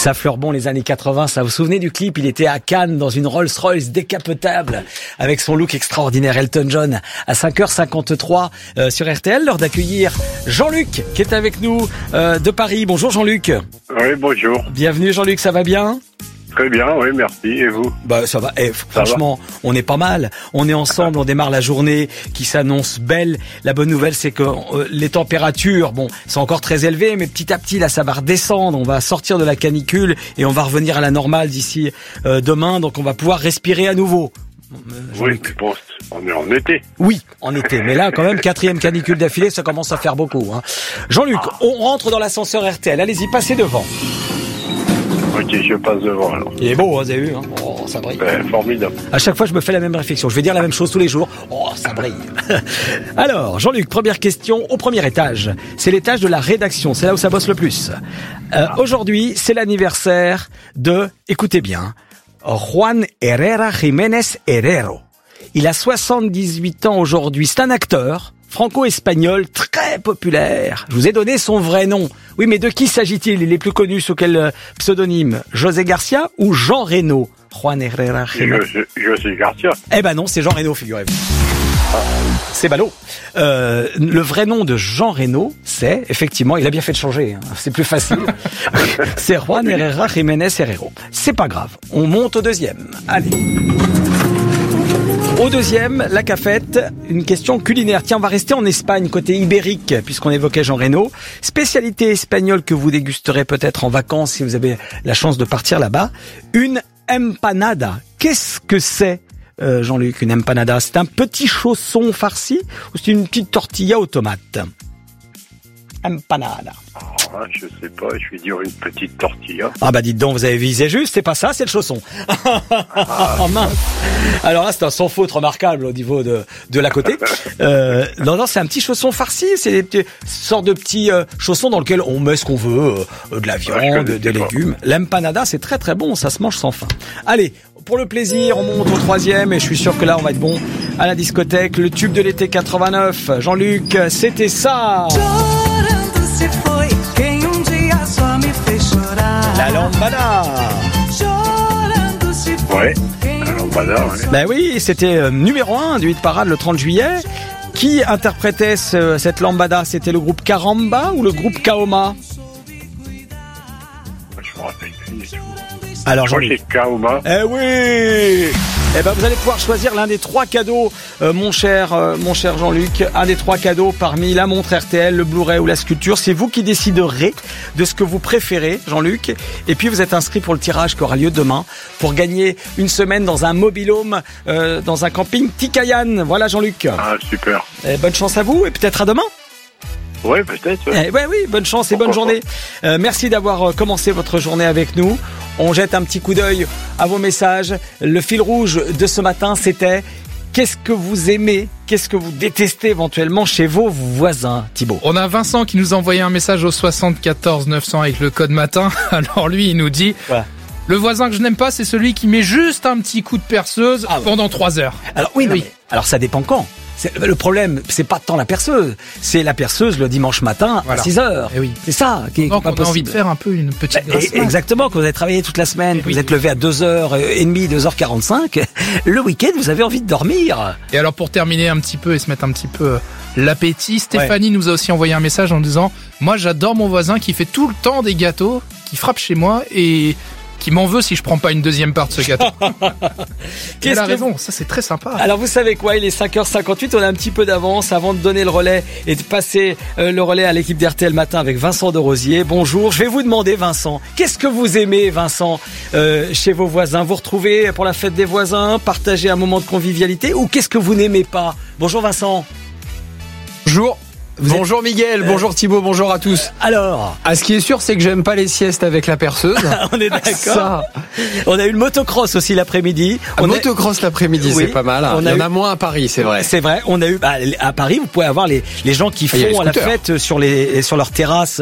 Ça fleure bon les années 80, ça. Vous vous souvenez du clip? Il était à Cannes dans une Rolls-Royce décapotable avec son look extraordinaire, Elton John, à 5h53 sur RTL. L'heure d'accueillir Jean-Luc qui est avec nous de Paris. Bonjour Jean-Luc. Oui, bonjour. Bienvenue Jean-Luc, ça va bien? Très bien, oui, merci. Et vous? Bah ça va. Franchement, on est pas mal. On est ensemble, on démarre la journée qui s'annonce belle. La bonne nouvelle, c'est que les températures, bon, sont encore très élevées, mais petit à petit là, ça va redescendre. On va sortir de la canicule et on va revenir à la normale d'ici demain. Donc on va pouvoir respirer à nouveau. Oui, je pense. On est en été. Oui, en été. Mais là, quand même, 4e canicule d'affilée, ça commence à faire beaucoup. Hein. Jean-Luc, on rentre dans l'ascenseur RTL. Allez-y, passez devant. Ok, je passe devant alors. Il est beau, hein, vous avez vu, hein. Oh, ça brille. Formidable. À chaque fois, je me fais la même réflexion. Je vais dire la même chose tous les jours. Oh, ça brille. Alors, Jean-Luc, première question au premier étage. C'est l'étage de la rédaction. C'est là où ça bosse le plus. Aujourd'hui, c'est l'anniversaire de, écoutez bien, Juan Herrera Jiménez Herrero. Il a 78 ans aujourd'hui. C'est un acteur franco-espagnol très populaire. Je vous ai donné son vrai nom. Oui, mais de qui s'agit-il? Il est plus connu sous quel pseudonyme? José Garcia ou Jean Reno? Juan Herrera Jiménez. José Garcia. Eh ben non, c'est Jean Reno, figurez-vous. C'est ballot. Le vrai nom de Jean Reno, c'est, effectivement, il a bien fait de changer, hein, c'est plus facile. C'est Juan Herrera Jiménez Herrero. C'est pas grave. On monte au deuxième. Allez. Au deuxième, la cafette, une question culinaire. Tiens, on va rester en Espagne, côté ibérique, puisqu'on évoquait Jean Reno. Spécialité espagnole que vous dégusterez peut-être en vacances si vous avez la chance de partir là-bas. Une empanada. Qu'est-ce que c'est, Jean-Luc, une empanada? C'est un petit chausson farci ou c'est une petite tortilla aux tomates? Empanada. Ah, je sais pas, je vais dire une petite tortilla. Ah bah dites donc, vous avez visé juste, c'est pas ça, c'est le chausson. Oh mince. Alors là, c'est un sans faute remarquable au niveau de la côté. Non, c'est un petit chausson farci, c'est des sortes de petits chaussons dans lesquels on met ce qu'on veut, de la viande, des légumes. L'empanada, c'est très très bon, ça se mange sans faim. Allez, pour le plaisir, on monte au troisième et je suis sûr que là, on va être bon à la discothèque. Le tube de l'été 89, Jean-Luc, c'était ça. La lambada. Ouais, la lambada, ouais. Ben oui, c'était numéro 1 du hit parade le 30 juillet. Qui interprétait cette lambada? C'était le groupe Caramba ou le groupe Kaoma? Je me rappelle plus du tout. Alors, je crois que c'est Kaoma. Eh oui. Eh ben, vous allez pouvoir choisir l'un des 3 cadeaux, mon cher Jean-Luc. Un des 3 cadeaux parmi la montre RTL, le Blu-ray ou la sculpture. C'est vous qui déciderez de ce que vous préférez, Jean-Luc. Et puis, vous êtes inscrit pour le tirage qui aura lieu demain pour gagner une semaine dans un mobil-home, dans un camping Tikayan. Voilà, Jean-Luc. Ah, super. Bonne chance à vous et peut-être à demain. Ouais, peut-être. Ouais. Oui, bonne chance et bonne journée. Merci d'avoir commencé votre journée avec nous. On jette un petit coup d'œil à vos messages. Le fil rouge de ce matin, c'était qu'est-ce que vous aimez, qu'est-ce que vous détestez éventuellement chez vos voisins, Thibaut? On a Vincent qui nous a envoyé un message au 74 900 avec le code matin. Alors lui, il nous dit... Ouais. Le voisin que je n'aime pas, c'est celui qui met juste un petit coup de perceuse pendant 3 heures. Alors oui. Alors ça dépend quand. Le problème, c'est pas tant la perceuse, c'est la perceuse le dimanche matin à 6h. Et oui. C'est ça qui est donc pas on a possible. envie de faire un peu une petite grasse mat. Exactement, quand vous avez travaillé toute la semaine, que vous êtes levé à 2h30, 2h45, le week-end, vous avez envie de dormir. Et alors pour terminer un petit peu et se mettre un petit peu l'appétit, Stéphanie nous a aussi envoyé un message en disant « Moi j'adore mon voisin qui fait tout le temps des gâteaux, qui frappe chez moi et... » qui m'en veut si je prends pas une deuxième part de ce gâteau. Elle a raison, ça c'est très sympa. Alors vous savez quoi, il est 5h58, on a un petit peu d'avance avant de donner le relais et de passer le relais à l'équipe d'RTL Matin avec Vincent de Rosier. Bonjour, je vais vous demander Vincent, qu'est-ce que vous aimez Vincent chez vos voisins? Vous retrouvez pour la fête des voisins, partager un moment de convivialité ou qu'est-ce que vous n'aimez pas? Bonjour Vincent. Bonjour. Bonjour Miguel, bonjour Thibaut, bonjour à tous. Alors, ce qui est sûr, c'est que j'aime pas les siestes avec la perceuse. On est d'accord. On a eu le motocross aussi l'après-midi. Motocross l'après-midi, c'est pas mal. Il y en a moins à Paris, c'est vrai. C'est vrai. On a eu à Paris, vous pouvez avoir les gens qui font la fête sur leur terrasse